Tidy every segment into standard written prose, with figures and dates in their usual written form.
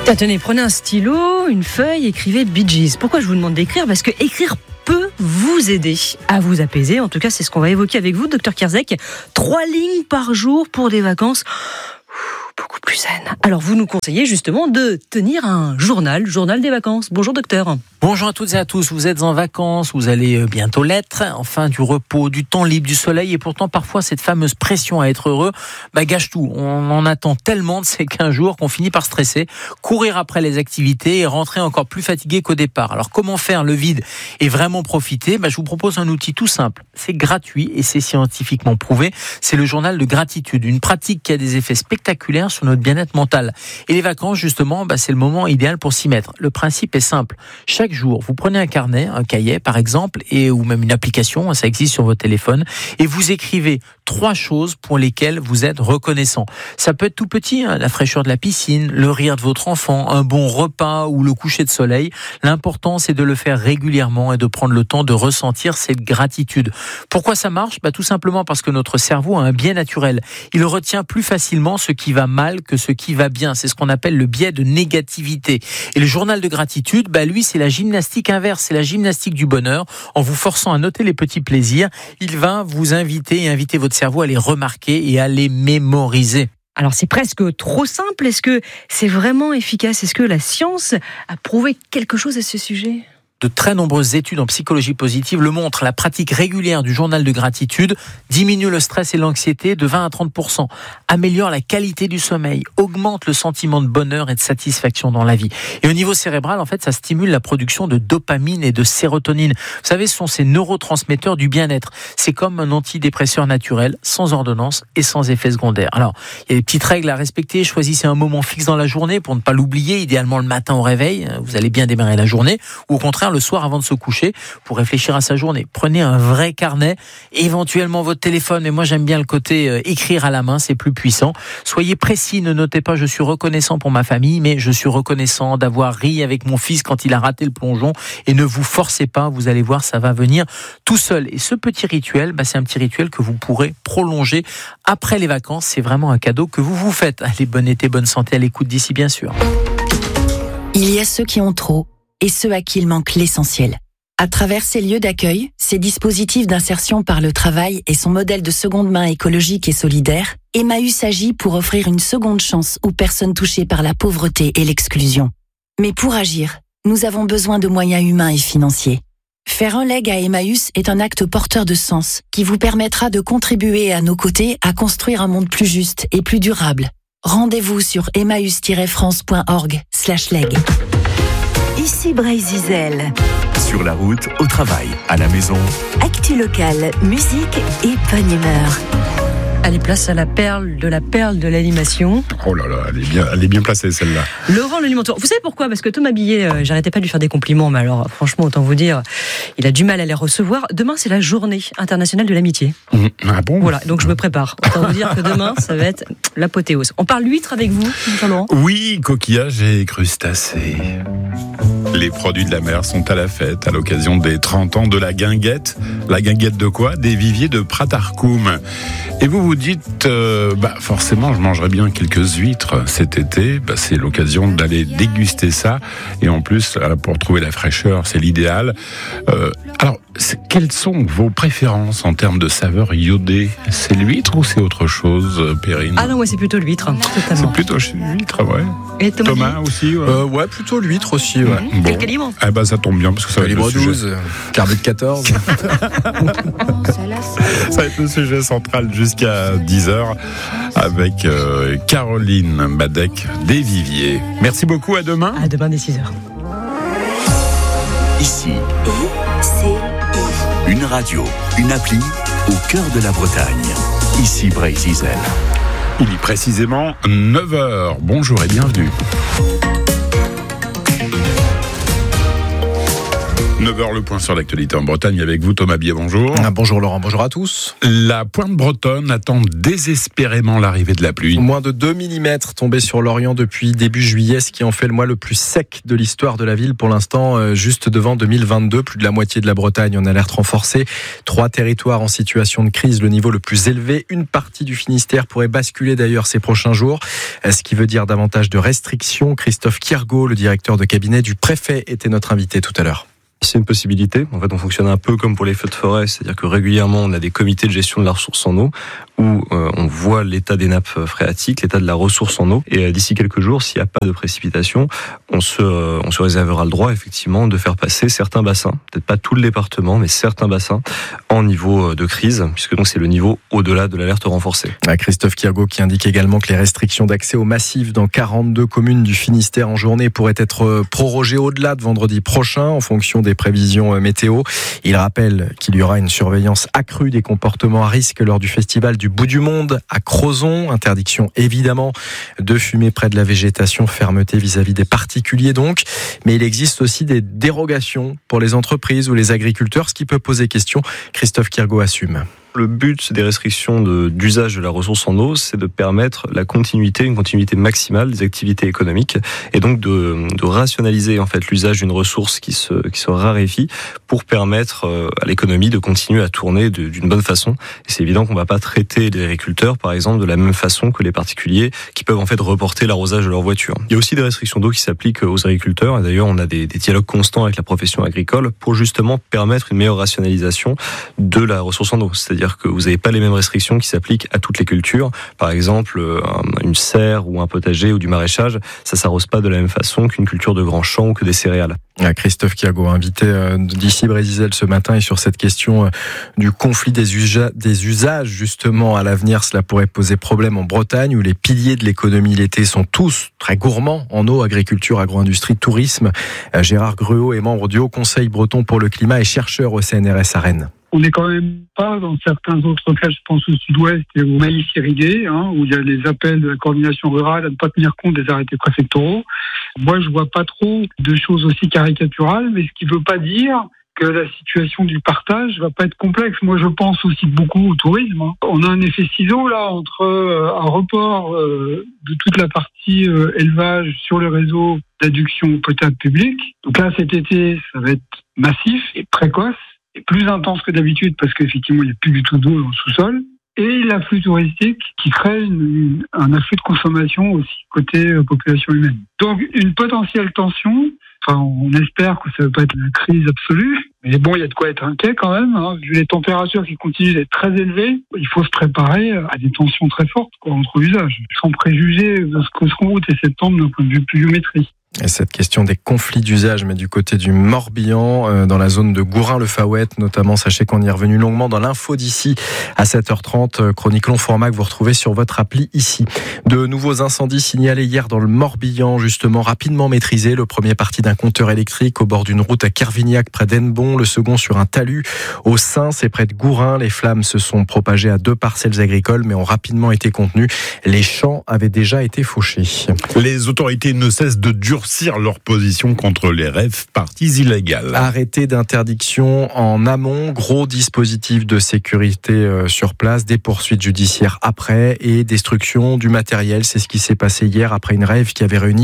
Tenez, prenez un stylo, une feuille, écrivez Bee Gees. Pourquoi je vous demande d'écrire ? Parce que écrire peut vous aider à vous apaiser. En tout cas, c'est ce qu'on va évoquer avec vous, Dr Kierzek. 3 lignes par jour pour des vacances beaucoup plus saines. Alors, vous nous conseillez justement de tenir un journal des vacances. Bonjour docteur. Bonjour à toutes et à tous, vous êtes en vacances, vous allez bientôt l'être, enfin du repos, du temps libre, du soleil, et pourtant parfois cette fameuse pression à être heureux gâche tout. On en attend tellement de ces 15 jours qu'on finit par stresser, courir après les activités et rentrer encore plus fatigué qu'au départ. Alors comment faire le vide et vraiment profiter ? Je vous propose un outil tout simple, c'est gratuit et c'est scientifiquement prouvé, c'est le journal de gratitude, une pratique qui a des effets spectaculaires sur notre bien-être mental. Et les vacances justement, c'est le moment idéal pour s'y mettre. Le principe est simple, chaque jour, vous prenez un carnet, un cahier par exemple, ou même une application, ça existe sur votre téléphone, et vous écrivez 3 choses pour lesquelles vous êtes reconnaissant. Ça peut être tout petit, la fraîcheur de la piscine, le rire de votre enfant, un bon repas ou le coucher de soleil. L'important, c'est de le faire régulièrement et de prendre le temps de ressentir cette gratitude. Pourquoi ça marche ? Tout simplement parce que notre cerveau a un biais naturel. Il retient plus facilement ce qui va mal que ce qui va bien. C'est ce qu'on appelle le biais de négativité. Et le journal de gratitude, lui, c'est la gymnastique inverse, c'est la gymnastique du bonheur. En vous forçant à noter les petits plaisirs, il va vous inviter et inviter votre cerveau à les remarquer et à les mémoriser. Alors c'est presque trop simple, est-ce que c'est vraiment efficace ? Est-ce que la science a prouvé quelque chose à ce sujet ? De très nombreuses études en psychologie positive le montrent. La pratique régulière du journal de gratitude diminue le stress et l'anxiété de 20 à 30%, améliore la qualité du sommeil, augmente le sentiment de bonheur et de satisfaction dans la vie. Et au niveau cérébral, en fait, ça stimule la production de dopamine et de sérotonine. Vous savez, ce sont ces neurotransmetteurs du bien-être. C'est comme un antidépresseur naturel, sans ordonnance et sans effet secondaire. Alors, il y a des petites règles à respecter. Choisissez un moment fixe dans la journée pour ne pas l'oublier, idéalement le matin au réveil. Vous allez bien démarrer la journée. Ou au contraire, le soir avant de se coucher pour réfléchir à sa journée. Prenez un vrai carnet, éventuellement votre téléphone, mais moi j'aime bien le côté écrire à la main, c'est plus puissant. Soyez précis, ne notez pas je suis reconnaissant pour ma famille, mais je suis reconnaissant d'avoir ri avec mon fils quand il a raté le plongeon, et ne vous forcez pas, vous allez voir, ça va venir tout seul. Et ce petit rituel, c'est un petit rituel que vous pourrez prolonger après les vacances, c'est vraiment un cadeau que vous vous faites. Allez, bon été, bonne santé à l'écoute d'ici bien sûr. Il y a ceux qui ont trop et ceux à qui il manque l'essentiel. À travers ces lieux d'accueil, ces dispositifs d'insertion par le travail et son modèle de seconde main écologique et solidaire, Emmaüs agit pour offrir une seconde chance aux personnes touchées par la pauvreté et l'exclusion. Mais pour agir, nous avons besoin de moyens humains et financiers. Faire un leg à Emmaüs est un acte porteur de sens qui vous permettra de contribuer à nos côtés à construire un monde plus juste et plus durable. Rendez-vous sur emmaüs-france.org/leg. Ici Bray-Zizel. Sur la route, au travail, à la maison. Actu locale, musique et bonne humeur. Allez, place à la perle de l'animation. Oh là là, elle est bien placée celle-là. Laurent Le Limontour. Vous savez pourquoi ? Parce que Thomas Billet, j'arrêtais pas de lui faire des compliments, mais alors franchement, autant vous dire, il a du mal à les recevoir. Demain, c'est la journée internationale de l'amitié. Ah bon ? Voilà, donc je me prépare. Autant vous dire que demain, ça va être l'apothéose. On parle huître avec vous, Jean-Laurent ? Oui, coquillages et crustacés. Les produits de la mer sont à la fête à l'occasion des 30 ans de la guinguette. La guinguette de quoi ? Des viviers de Pratarkoum. Et vous vous dites, forcément, je mangerai bien quelques huîtres cet été. C'est l'occasion d'aller déguster ça. Et en plus, pour trouver la fraîcheur, c'est l'idéal. Alors, quelles sont vos préférences en termes de saveur iodée ? C'est l'huître ou c'est autre chose, Perrine ? Ah non, ouais, c'est plutôt l'huître, totalement. C'est plutôt l'huître, ouais. Et Thomas aussi, ouais. Ouais, plutôt l'huître aussi, ouais. Bon. Quel calibre ? Ça tombe bien parce que ça va être le sujet. 12, carnet de 14. Ça va être le sujet central jusqu'à 10h avec Caroline Badec des Viviers. Merci beaucoup, à demain. À demain dès 6h. Ici, une radio, une appli au cœur de la Bretagne. Ici Bray-Zizel. Il est précisément 9h. Bonjour et bienvenue. 9h, le point sur l'actualité en Bretagne avec vous, Thomas Bier, bonjour. Bonjour Laurent, bonjour à tous. La pointe bretonne attend désespérément l'arrivée de la pluie. Moins de 2 mm tombés sur l'Orient depuis début juillet, ce qui en fait le mois le plus sec de l'histoire de la ville pour l'instant, juste devant 2022. Plus de la moitié de la Bretagne en alerte renforcée. 3 territoires en situation de crise, le niveau le plus élevé. Une partie du Finistère pourrait basculer d'ailleurs ces prochains jours, ce qui veut dire davantage de restrictions. Christophe Kiergaud, le directeur de cabinet du préfet, était notre invité tout à l'heure. C'est une possibilité. En fait, on fonctionne un peu comme pour les feux de forêt, c'est-à-dire que régulièrement, on a des comités de gestion de la ressource en eau où on voit l'état des nappes phréatiques, l'état de la ressource en eau. Et d'ici quelques jours, s'il n'y a pas de précipitation, on se réservera le droit, effectivement, de faire passer certains bassins, peut-être pas tout le département, mais certains bassins en niveau de crise, puisque donc c'est le niveau au-delà de l'alerte renforcée. Christophe Kiergaud qui indique également que les restrictions d'accès au massif dans 42 communes du Finistère en journée pourraient être prorogées au-delà de vendredi prochain en fonction des prévisions météo. Il rappelle qu'il y aura une surveillance accrue des comportements à risque lors du festival du Bout du Monde à Crozon. Interdiction évidemment de fumer près de la végétation, fermeté vis-à-vis des particuliers donc. Mais il existe aussi des dérogations pour les entreprises ou les agriculteurs, ce qui peut poser question. Christophe Kiergaud assume. Le but des restrictions d'usage de la ressource en eau, c'est de permettre une continuité maximale des activités économiques et donc de rationaliser en fait l'usage d'une ressource qui se raréfie pour permettre à l'économie de continuer à tourner d'une bonne façon. Et c'est évident qu'on ne va pas traiter les agriculteurs, par exemple, de la même façon que les particuliers qui peuvent en fait reporter l'arrosage de leur voiture. Il y a aussi des restrictions d'eau qui s'appliquent aux agriculteurs. Et d'ailleurs, on a des dialogues constants avec la profession agricole pour justement permettre une meilleure rationalisation de la ressource en eau. C'est-à-dire que vous n'avez pas les mêmes restrictions qui s'appliquent à toutes les cultures. Par exemple, une serre ou un potager ou du maraîchage, ça s'arrose pas de la même façon qu'une culture de grands champs ou que des céréales. Christophe Kiergaud, invité d'ici Brésil ce matin, et sur cette question du conflit des usages justement à l'avenir, cela pourrait poser problème en Bretagne où les piliers de l'économie l'été sont tous très gourmands en eau, agriculture, agro-industrie, tourisme. Gérard Gruot est membre du Haut Conseil breton pour le climat et chercheur au CNRS à Rennes. On n'est quand même pas dans certains autres cas, je pense au sud-ouest et au maïs irrigué, où il y a les appels de la coordination rurale à ne pas tenir compte des arrêtés préfectoraux. Moi, je vois pas trop de choses aussi caricaturales, mais ce qui veut pas dire que la situation du partage va pas être complexe. Moi, je pense aussi beaucoup au tourisme. On a un effet ciseau là entre un report de toute la partie élevage sur le réseau d'adduction potable publique. Donc là, cet été, ça va être massif et précoce, et plus intense que d'habitude parce qu'effectivement, il n'y a plus du tout d'eau dans le sous-sol. Et l'afflux touristique qui crée un afflux de consommation aussi côté population humaine. Donc, une potentielle tension. Enfin, on espère que ça ne va pas être la crise absolue. Mais bon, il y a de quoi être inquiet quand même. Vu les températures qui continuent d'être très élevées, il faut se préparer à des tensions très fortes entre usages. Sans préjuger de ce que seront août et septembre d'un point de vue pluviométrie. Et cette question des conflits d'usage, mais du côté du Morbihan, dans la zone de Gourin-le-Faouët notamment, sachez qu'on y est revenu longuement dans l'info d'ici à 7h30, chronique long format que vous retrouvez sur votre appli ici. De nouveaux incendies signalés hier dans le Morbihan, justement rapidement maîtrisés. Le premier parti d'un compteur électrique au bord d'une route à Kervignac près d'Hennebon, le second sur un talus au Saint, c'est près de Gourin. Les flammes se sont propagées à 2 parcelles agricoles mais ont rapidement été contenues. Les champs avaient déjà été fauchés. Les autorités ne cessent de durcir leur position contre les rave parties illégales. Arrêté d'interdiction en amont, gros dispositif de sécurité sur place, des poursuites judiciaires après et destruction du matériel. C'est ce qui s'est passé hier après une rave qui avait réuni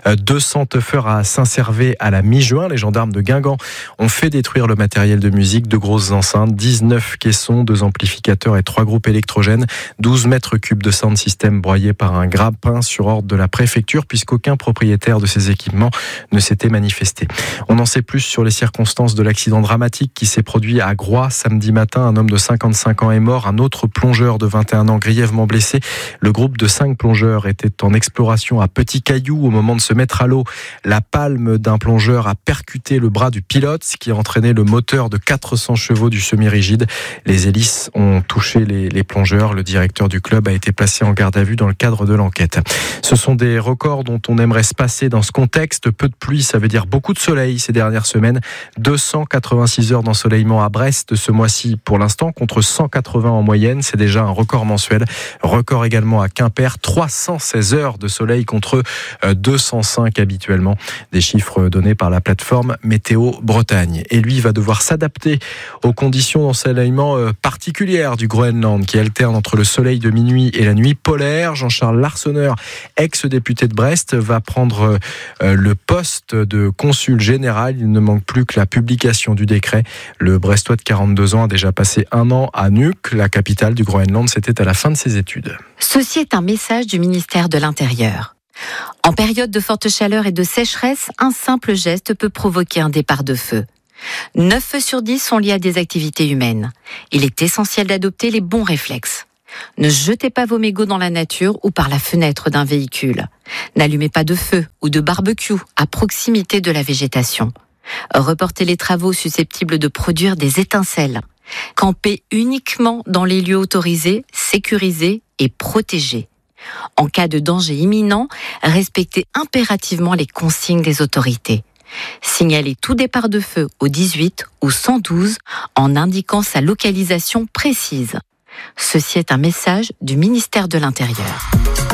200 teufeurs à Saint-Servais à la mi-juin. Les gendarmes de Guingamp ont fait détruire le matériel de musique, 2 grosses enceintes, 19 caissons, 2 amplificateurs et 3 groupes électrogènes, 12 mètres cubes de sound system broyés par un grappin sur ordre de la préfecture puisqu'aucun propriétaire de ces équipements ne s'était manifesté. On en sait plus sur les circonstances de l'accident dramatique qui s'est produit à Groix samedi matin. Un homme de 55 ans est mort, un autre plongeur de 21 ans grièvement blessé. Le groupe de 5 plongeurs était en exploration à Petit Caillou au moment de se mettre à l'eau. La palme d'un plongeur a percuté le bras du pilote, ce qui a entraîné le moteur de 400 chevaux du semi-rigide. Les hélices ont touché les plongeurs. Le directeur du club a été placé en garde à vue dans le cadre de l'enquête. Ce sont des records dont on aimerait se passer dans ce contexte, peu de pluie, ça veut dire beaucoup de soleil ces dernières semaines. 286 heures d'ensoleillement à Brest ce mois-ci pour l'instant, contre 180 en moyenne. C'est déjà un record mensuel. Record également à Quimper, 316 heures de soleil contre 205 habituellement. Des chiffres donnés par la plateforme Météo Bretagne. Et lui va devoir s'adapter aux conditions d'ensoleillement particulières du Groenland, qui alternent entre le soleil de minuit et la nuit polaire. Jean-Charles Larsonneur, ex-député de Brest, va prendre le poste de consul général. Il ne manque plus que la publication du décret. Le Brestois de 42 ans a déjà passé 1 an à Nuuk, la capitale du Groenland. C'était à la fin de ses études. Ceci est un message du ministère de l'Intérieur. En période de forte chaleur et de sécheresse, un simple geste peut provoquer un départ de feu. 9 feux sur 10 sont liés à des activités humaines. Il est essentiel d'adopter les bons réflexes. Ne jetez pas vos mégots dans la nature ou par la fenêtre d'un véhicule. N'allumez pas de feu ou de barbecue à proximité de la végétation. Reportez les travaux susceptibles de produire des étincelles. Campez uniquement dans les lieux autorisés, sécurisés et protégés. En cas de danger imminent, respectez impérativement les consignes des autorités. Signalez tout départ de feu au 18 ou 112 en indiquant sa localisation précise. Ceci est un message du ministère de l'Intérieur.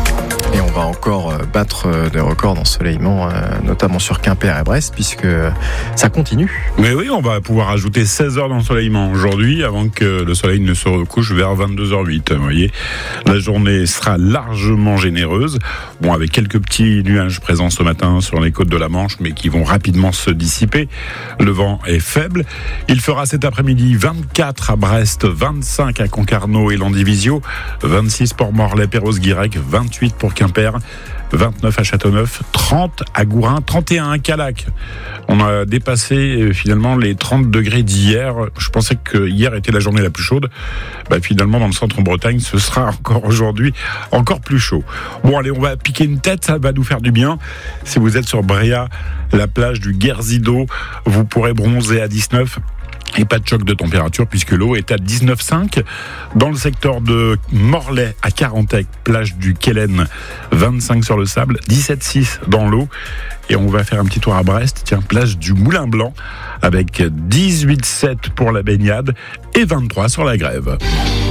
Et on va encore battre des records d'ensoleillement, notamment sur Quimper et Brest, puisque ça continue. Mais oui, on va pouvoir ajouter 16 heures d'ensoleillement aujourd'hui, avant que le soleil ne se recouche vers 22h08. Vous voyez, la journée sera largement généreuse. Bon, avec quelques petits nuages présents ce matin sur les côtes de la Manche, mais qui vont rapidement se dissiper. Le vent est faible. Il fera cet après-midi 24 à Brest, 25 à Concarneau et Landivisiau, 26 pour Morlaix, Perros-Guirec, 28 pour Quimper, 29 à Châteauneuf, 30 à Gourin, 31 à Calac. On a dépassé finalement les 30 degrés d'hier. Je pensais que hier était la journée la plus chaude. Finalement, dans le centre en Bretagne, ce sera encore aujourd'hui encore plus chaud. Bon, allez, on va piquer une tête, ça va nous faire du bien. Si vous êtes sur Bréa, la plage du Guerzido, vous pourrez bronzer à 19. Et pas de choc de température puisque l'eau est à 19,5. Dans le secteur de Morlaix à Carantec, plage du Quélen, 25 sur le sable, 17,6 dans l'eau. Et on va faire un petit tour à Brest, plage du Moulin Blanc, avec 18,7 pour la baignade et 23 sur la grève.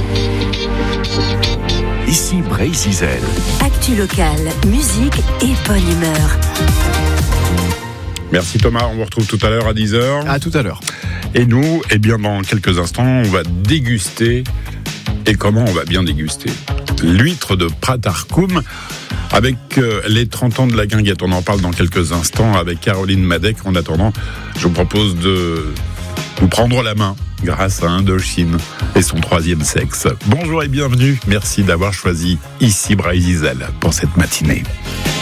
Ici Brésil. Actu locale, musique et bonne humeur. Merci Thomas, on vous retrouve tout à l'heure à 10h. À tout à l'heure. Et nous, dans quelques instants, on va déguster. Et comment on va bien déguster ? L'huître de Pratarkoum avec les 30 ans de la guinguette. On en parle dans quelques instants avec Caroline Madec. En attendant, je vous propose de vous prendre la main grâce à Indochine et son 3e sexe. Bonjour et bienvenue. Merci d'avoir choisi Ici Brésil pour cette matinée.